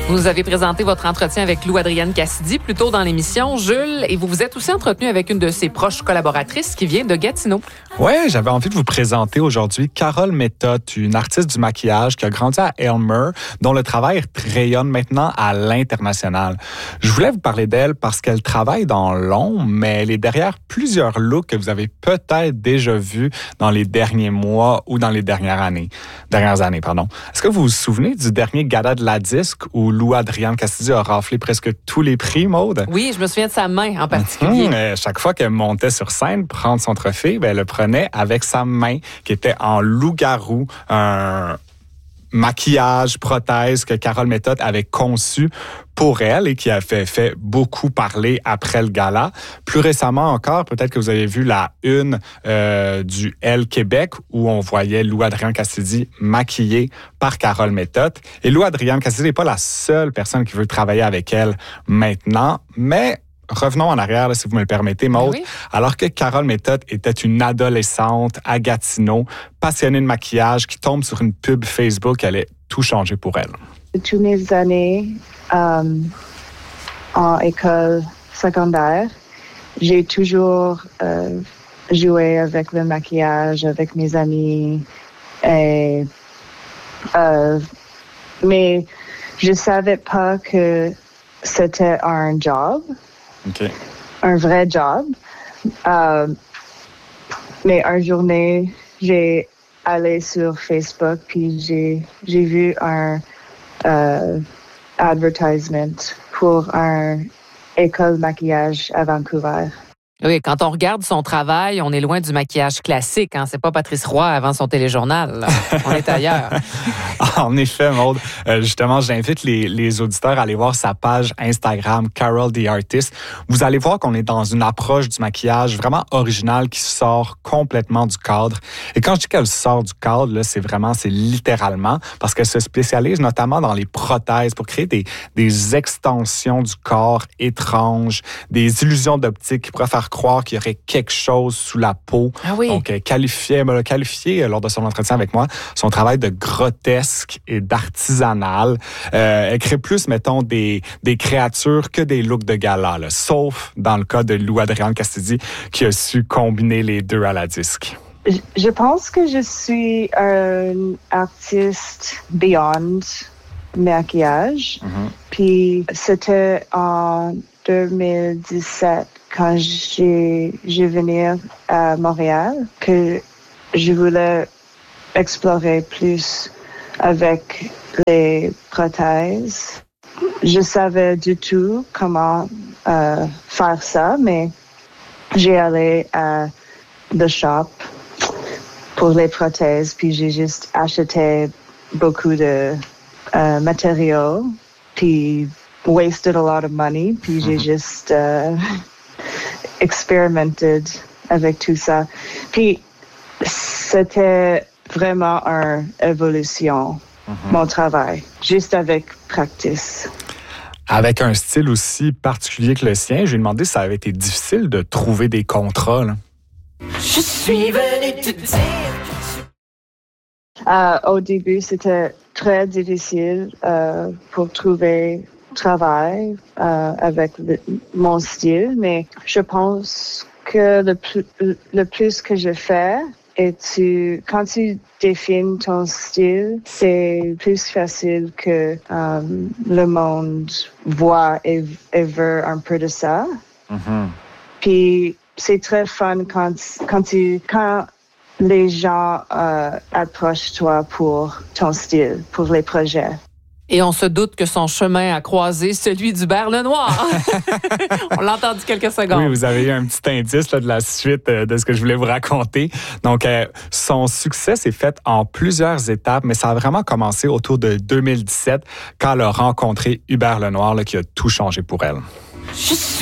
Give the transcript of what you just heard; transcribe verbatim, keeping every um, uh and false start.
Vous nous avez présenté votre entretien avec Lou-Adrienne Cassidy plus tôt dans l'émission, Jules, et vous vous êtes aussi entretenu avec une de ses proches collaboratrices qui vient de Gatineau. Oui, j'avais envie de vous présenter aujourd'hui Carole Méthode, une artiste du maquillage qui a grandi à Aylmer, dont le travail rayonne maintenant à l'international. Je voulais vous parler d'elle parce qu'elle travaille dans l'ombre, mais elle est derrière plusieurs looks que vous avez peut-être déjà vus dans les derniers mois ou dans les dernières années. Dernières années, pardon. Est-ce que vous vous souvenez du dernier gala de la disque où Lou-Adrienne Cassidy a raflé presque tous les prix, Maude? Oui, je me souviens de sa main en particulier. Mmh, chaque fois qu'elle montait sur scène prendre son trophée, ben, elle le prenait avec sa main qui était en loup-garou, un maquillage, prothèse que Carole Méthode avait conçu pour elle et qui a fait, fait beaucoup parler après le gala. Plus récemment encore, peut-être que vous avez vu la une euh, du Elle Québec où on voyait Lou-Adrienne Cassidy maquillée par Carole Méthode. Et Lou-Adrienne Cassidy n'est pas la seule personne qui veut travailler avec elle maintenant, mais revenons en arrière, là, si vous me le permettez, Maude. Oui. Alors que Carole Méthode était une adolescente à Gatineau, passionnée de maquillage, qui tombe sur une pub Facebook, elle a tout changé pour elle. Toutes mes années euh, en école secondaire, j'ai toujours euh, joué avec le maquillage, avec mes amis. Et, euh, mais je savais pas que c'était un job. Okay. Un vrai job. Euh, mais une journée, j'ai allé sur Facebook puis j'ai, j'ai vu un euh, advertisement pour une école de maquillage à Vancouver. Oui, quand on regarde son travail, on est loin du maquillage classique. Hein? C'est pas Patrice Roy avant son téléjournal. Là. On est ailleurs. En effet, Maude. Euh, justement, j'invite les, les auditeurs à aller voir sa page Instagram, Carole the Artist. Vous allez voir qu'on est dans une approche du maquillage vraiment originale qui sort complètement du cadre. Et quand je dis qu'elle sort du cadre, là, c'est vraiment, c'est littéralement parce qu'elle se spécialise notamment dans les prothèses pour créer des, des extensions du corps étranges, des illusions d'optique qui pourraient faire croire qu'il y aurait quelque chose sous la peau. Ah oui. Donc, elle qualifiait, elle m'a qualifié lors de son entretien avec moi, son travail de grotesque et d'artisanal. Euh, elle crée plus, mettons, des, des créatures que des looks de gala, là, sauf dans le cas de Lou-Adrienne Cassidy qui a su combiner les deux à la disque. Je, je pense que je suis un artiste beyond maquillage. Mm-hmm. Puis c'était en deux mille dix-sept quand j'ai, j'ai venu à Montréal, que je voulais explorer plus avec les prothèses. Je savais du tout comment euh, faire ça, mais j'ai allé à The Shop pour les prothèses, puis j'ai juste acheté beaucoup de euh, matériaux, puis wasted a lot of money, puis j'ai juste euh, experimented avec tout ça. Puis c'était vraiment une évolution, mm-hmm. mon travail, juste avec practice. Avec un style aussi particulier que le sien, j'ai demandé si ça avait été difficile de trouver des contrats. Là. Je suis venue te dire. Euh, au début, c'était très difficile euh, pour trouver travail euh, avec le, mon style, mais je pense que le plus, le plus que je fais, et tu, quand tu définis ton style, c'est plus facile que euh, le monde voit et, et veut un peu de ça. Mm-hmm. Puis c'est très fun quand, quand, tu, quand les gens euh, approchent toi pour ton style, pour les projets. Et on se doute que son chemin a croisé celui d'Hubert Lenoir. On l'a entendu quelques secondes. Oui, vous avez eu un petit indice là, de la suite euh, de ce que je voulais vous raconter. Donc, euh, son succès s'est fait en plusieurs étapes, mais ça a vraiment commencé autour de deux mille dix-sept quand elle a rencontré Hubert Lenoir là, qui a tout changé pour elle. Je suis